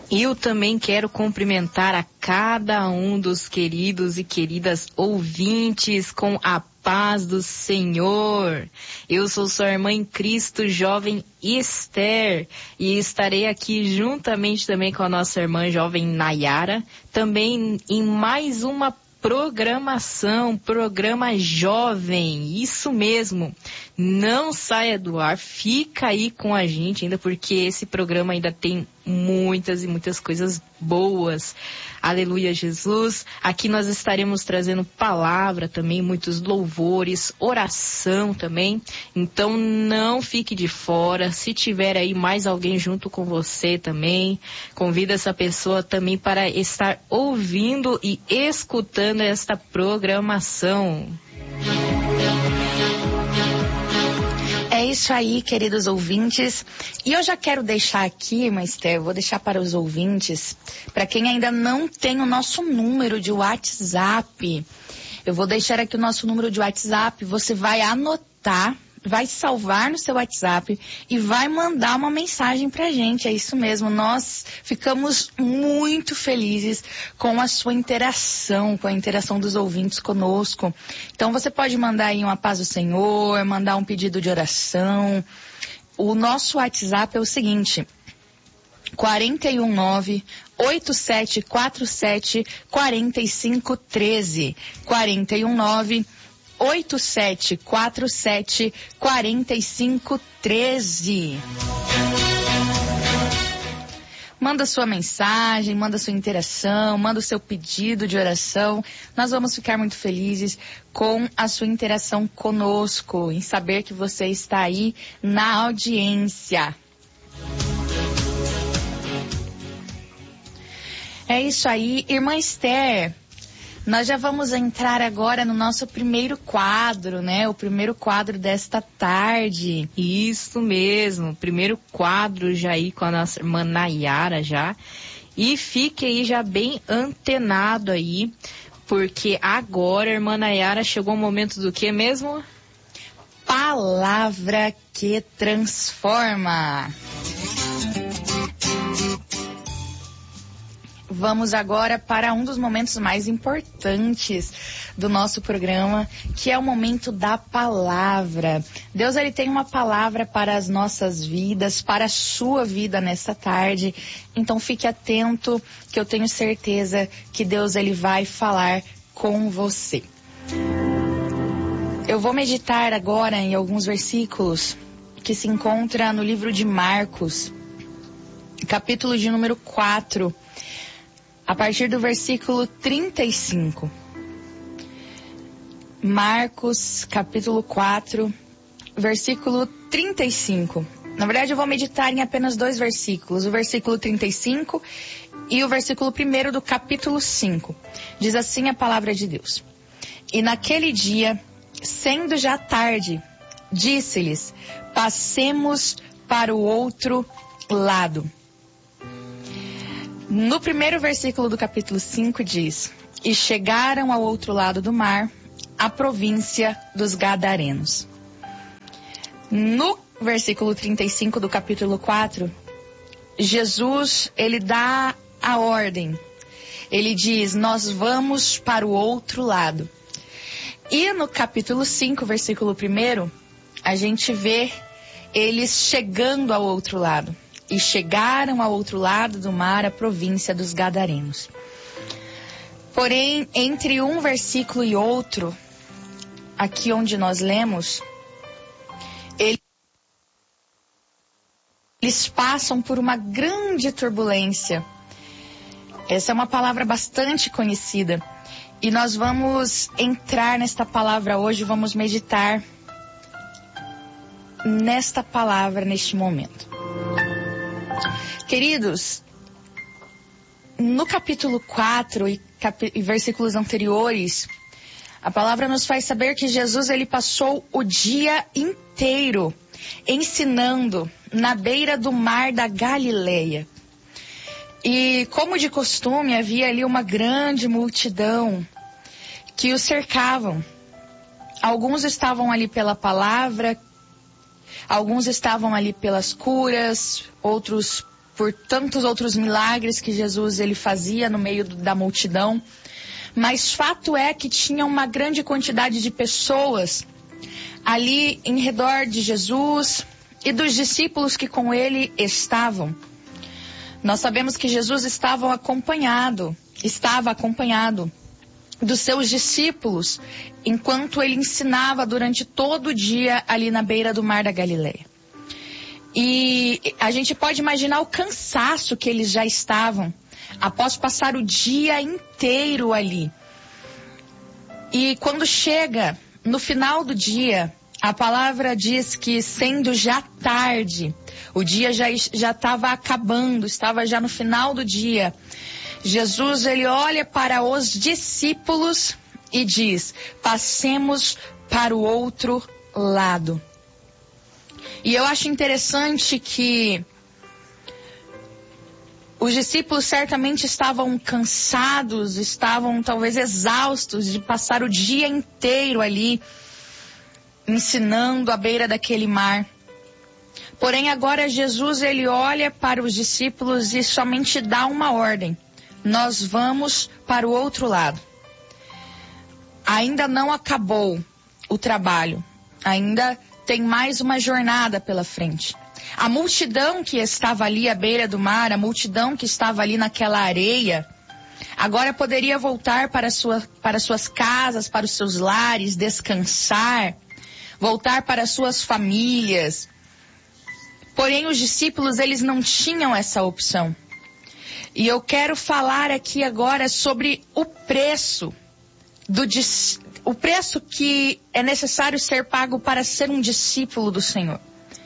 Eu também quero cumprimentar a cada um dos queridos e queridas ouvintes com a paz do Senhor. Eu sou sua irmã em Cristo, jovem Esther, e estarei aqui juntamente também com a nossa irmã jovem Nayara, também em mais uma programa jovem, isso mesmo. Não saia do ar, fica aí com a gente ainda, porque esse programa ainda tem muitas e muitas coisas boas. Aleluia, Jesus. Aqui nós estaremos trazendo palavra também, muitos louvores, oração também. Então não fique de fora. Se tiver aí mais alguém junto com você também, convida essa pessoa também para estar ouvindo e escutando esta programação. É isso aí, queridos ouvintes. E eu já quero deixar aqui, irmã Esther, vou deixar para os ouvintes, para quem ainda não tem o nosso número de WhatsApp, eu vou deixar aqui o nosso número de WhatsApp, você vai anotar, vai salvar no seu WhatsApp e vai mandar uma mensagem pra gente. É isso mesmo, nós ficamos muito felizes com a sua interação, com a interação dos ouvintes conosco. Então você pode mandar aí uma paz do Senhor, mandar um pedido de oração. O nosso WhatsApp é o seguinte: 419-8747-4513. 419-8747-4513. Manda sua mensagem, manda sua interação, manda o seu pedido de oração. Nós vamos ficar muito felizes com a sua interação conosco, em saber que você está aí na audiência. É isso aí, irmã Esther. Nós já vamos entrar agora no nosso primeiro quadro, né? O primeiro quadro desta tarde. Isso mesmo, primeiro quadro já aí com a nossa irmã Nayara já. E fique aí já bem antenado aí, porque agora, irmã Nayara, chegou o momento do que mesmo? Palavra que transforma. Vamos agora para um dos momentos mais importantes do nosso programa, que é o momento da palavra. Deus, ele tem uma palavra para as nossas vidas, para a sua vida nesta tarde. Então fique atento, que eu tenho certeza que Deus, ele vai falar com você. Eu vou meditar agora em alguns versículos que se encontram no livro de Marcos, capítulo de número 4. A partir do versículo 35. Marcos, capítulo 4, versículo 35. Na verdade, eu vou meditar em apenas dois versículos, o versículo 35 e o versículo 1 do capítulo 5. Diz assim a palavra de Deus: E naquele dia, sendo já tarde, disse-lhes: passemos para o outro lado. No primeiro versículo do capítulo 5 diz: E chegaram ao outro lado do mar, a província dos Gadarenos. No versículo 35 do capítulo 4, Jesus, ele dá a ordem. Ele diz: nós vamos para o outro lado. E no capítulo 5, versículo 1, a gente vê eles chegando ao outro lado. E chegaram ao outro lado do mar, a província dos Gadarenos. Porém, entre um versículo e outro, aqui onde nós lemos, eles passam por uma grande turbulência. Essa é uma palavra bastante conhecida. E nós vamos entrar nesta palavra hoje, vamos meditar nesta palavra neste momento. Queridos, no capítulo 4 e versículos anteriores, a palavra nos faz saber que Jesus, ele passou o dia inteiro ensinando na beira do mar da Galileia. E como de costume, havia ali uma grande multidão que o cercavam. Alguns estavam ali pela palavra, alguns estavam ali pelas curas, outros por tantos outros milagres que Jesus ele fazia no meio da multidão. Mas fato é que tinha uma grande quantidade de pessoas ali em redor de Jesus e dos discípulos que com ele estavam. Nós sabemos que Jesus estava acompanhado dos seus discípulos enquanto ele ensinava durante todo o dia ali na beira do mar da Galileia. E a gente pode imaginar o cansaço que eles já estavam após passar o dia inteiro ali. E quando chega no final do dia, a palavra diz que sendo já tarde, o dia já estava acabando, estava já no final do dia. Jesus, ele olha para os discípulos e diz: passemos para o outro lado. E eu acho interessante que os discípulos certamente estavam cansados, estavam talvez exaustos de passar o dia inteiro ali ensinando à beira daquele mar. Porém, agora Jesus, ele olha para os discípulos e somente dá uma ordem: nós vamos para o outro lado. Ainda não acabou o trabalho, ainda tem mais uma jornada pela frente. A multidão que estava ali à beira do mar, a multidão que estava ali naquela areia, agora poderia voltar para suas casas, para os seus lares, descansar, voltar para suas famílias. Porém, os discípulos, eles não tinham essa opção. E eu quero falar aqui agora sobre o preço que é necessário ser pago para ser um discípulo do Senhor.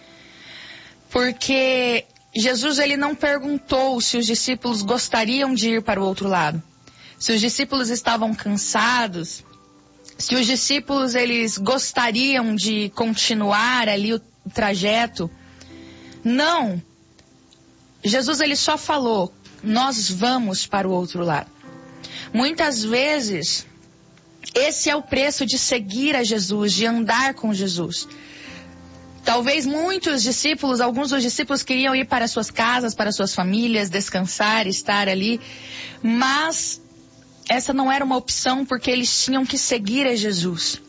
Porque Jesus, ele não perguntou se os discípulos gostariam de ir para o outro lado. Se os discípulos estavam cansados, se os discípulos, eles gostariam de continuar ali o trajeto. Não. Jesus, ele só falou: nós vamos para o outro lado. Muitas vezes, esse é o preço de seguir a Jesus, de andar com Jesus. Talvez alguns dos discípulos queriam ir para suas casas, para suas famílias, descansar, estar ali. Mas essa não era uma opção, porque eles tinham que seguir a Jesus.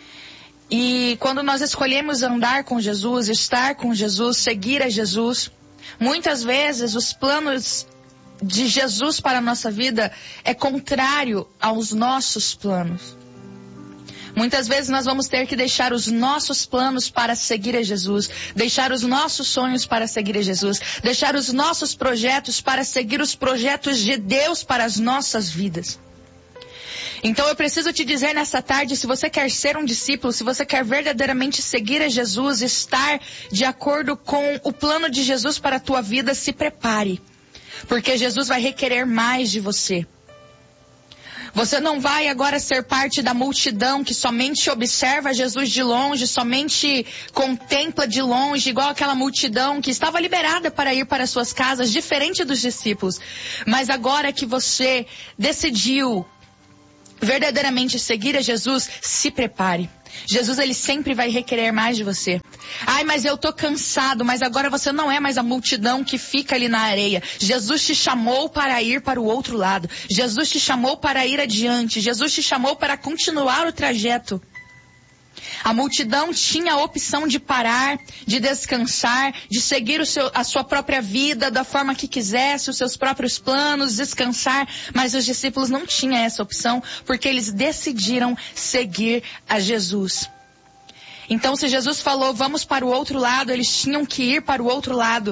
E quando nós escolhemos andar com Jesus, estar com Jesus, seguir a Jesus, muitas vezes os planos de Jesus para a nossa vida é contrário aos nossos planos. Muitas vezes nós vamos ter que deixar os nossos planos para seguir a Jesus, deixar os nossos sonhos para seguir a Jesus, deixar os nossos projetos para seguir os projetos de Deus para as nossas vidas. Então eu preciso te dizer nessa tarde, se você quer ser um discípulo, se você quer verdadeiramente seguir a Jesus, estar de acordo com o plano de Jesus para a tua vida, se prepare. Porque Jesus vai requerer mais de você. Você não vai agora ser parte da multidão que somente observa Jesus de longe, somente contempla de longe, igual aquela multidão que estava liberada para ir para suas casas, diferente dos discípulos. Mas agora que você decidiu verdadeiramente seguir a Jesus, se prepare. Jesus, ele sempre vai requerer mais de você. Ai, mas eu tô cansado, mas agora você não é mais a multidão que fica ali na areia. Jesus te chamou para ir para o outro lado. Jesus te chamou para ir adiante. Jesus te chamou para continuar o trajeto. A multidão tinha a opção de parar, de descansar, de seguir a sua própria vida da forma que quisesse, os seus próprios planos, descansar. Mas os discípulos não tinham essa opção, porque eles decidiram seguir a Jesus. Então, se Jesus falou, vamos para o outro lado, eles tinham que ir para o outro lado.